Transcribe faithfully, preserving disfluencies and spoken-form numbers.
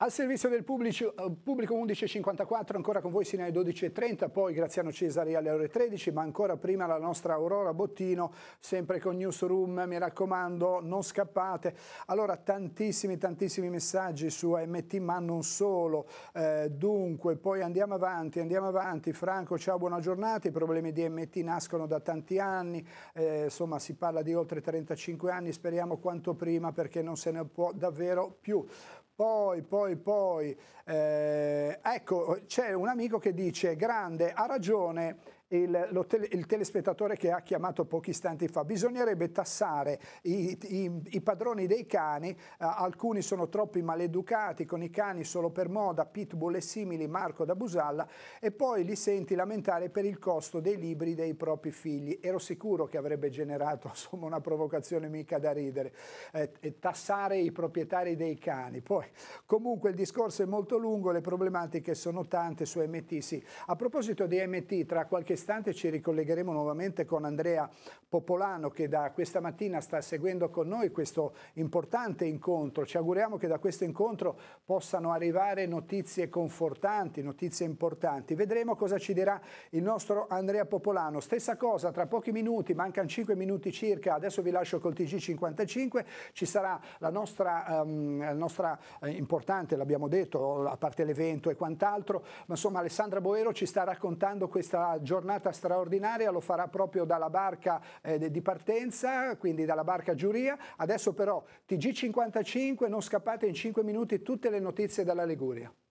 Al servizio del pubblico, pubblico undici e cinquantaquattro, ancora con voi sino alle dodici e trenta, poi Graziano Cesari alle ore tredici, ma ancora prima la nostra Aurora Bottino, sempre con Newsroom, mi raccomando, non scappate. Allora, tantissimi, tantissimi messaggi su A M T, ma non solo. Eh, dunque, poi andiamo avanti, andiamo avanti. Franco, ciao, buona giornata. I problemi di A M T nascono da tanti anni, eh, insomma si parla di oltre trentacinque anni, speriamo quanto prima perché non se ne può davvero più. Poi, poi, poi, eh, ecco, c'è un amico che dice, grande, ha ragione il, lo tele, il telespettatore che ha chiamato pochi istanti fa, bisognerebbe tassare i, i, i padroni dei cani, eh, alcuni sono troppi maleducati con i cani solo per moda, pitbull e simili, Marco da Busalla, e poi li senti lamentare per il costo dei libri dei propri figli. Ero sicuro che avrebbe generato insomma una provocazione mica da ridere, eh, tassare i proprietari dei cani. Poi comunque il discorso è molto lungo, le problematiche sono tante su A M T. Sì. A proposito di A M T, tra qualche istante ci ricollegheremo nuovamente con Andrea Popolano che da questa mattina sta seguendo con noi questo importante incontro. Ci auguriamo che da questo incontro possano arrivare notizie confortanti, notizie importanti. Vedremo cosa ci dirà il nostro Andrea Popolano. Stessa cosa, tra pochi minuti, mancano cinque minuti circa, adesso vi lascio col T G cinquantacinque, ci sarà la nostra, um, la nostra eh, importante, l'abbiamo detto, a parte l'evento e quant'altro, ma insomma Alessandra Boero ci sta raccontando questa giornata straordinaria, lo farà proprio dalla barca eh, di partenza, quindi dalla barca Giuria. Adesso però T G cinquantacinque, non scappate, in cinque minuti tutte le notizie dalla Liguria.